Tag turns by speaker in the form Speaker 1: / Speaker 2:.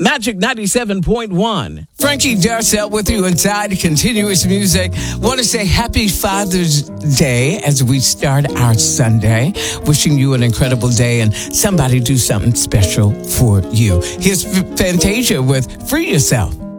Speaker 1: Magic 97.1.
Speaker 2: Frankie Darcell with you inside Continuous Music. Want to say happy Father's Day as we start our Sunday. Wishing you an incredible day and somebody do something special for you. Here's Fantasia with Free Yourself.